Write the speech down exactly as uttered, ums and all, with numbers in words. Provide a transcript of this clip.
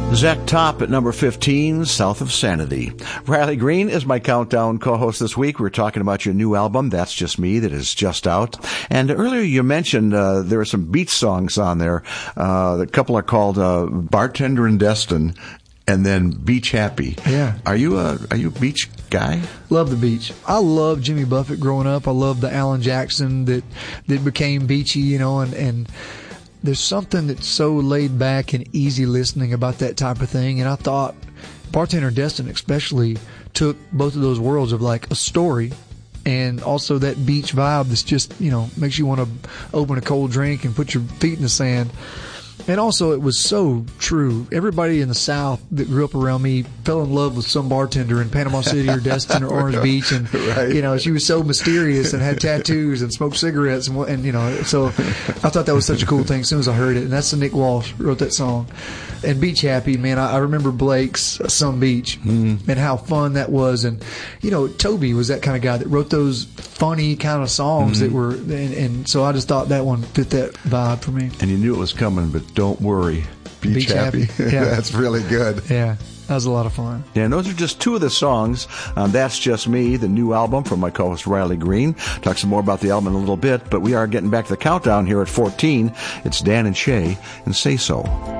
Zach Top at number fifteen, South of Sanity. Riley Green is my countdown co-host this week. We're talking about your new album, That's Just Me, that is just out. And earlier you mentioned uh, there are some beach songs on there. Uh, the couple are called uh, Bartender and Destin, and then Beach Happy. Yeah. Are you a are you a beach guy? Love the beach. I love Jimmy Buffett growing up. I love the Alan Jackson that that became beachy, you know, and and. There's something that's so laid back and easy listening about that type of thing. And I thought Bartender Destin especially took both of those worlds of like a story and also that beach vibe that's just, you know, makes you want to open a cold drink and put your feet in the sand. And also it was so true. Everybody in the South that grew up around me fell in love with some bartender in Panama City or Destin or Orange Beach. And, right. you know, she was so mysterious and had tattoos and smoked cigarettes. And, and, you know, so I thought that was such a cool thing as soon as I heard it. And that's the Nick Walsh wrote that song. And Beach Happy, man, I, I remember Blake's Some Beach mm. and how fun that was. And, you know, Toby was that kind of guy that wrote those funny kind of songs mm-hmm. that were, and, and so I just thought that one fit that vibe for me. And you knew it was coming, but don't worry. Beach, Beach Happy. Happy. Yeah. That's really good. Yeah. That was a lot of fun. Yeah, and those are just two of the songs on That's Just Me, the new album from my co-host Riley Green. Talk some more about the album in a little bit, but we are getting back to the countdown here at fourteen. It's Dan and Shay and Say So.